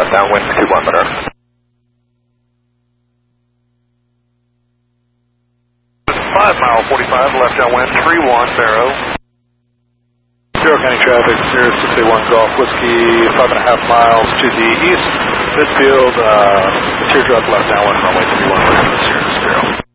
downwind 21 better. 5 mile 45, left downwind 31 Barrow. Zero County traffic, 0681 Golf Whiskey, 5.5 miles to the east. Midfield, teardrop left downwind runway 31 for Sierra Sparrow.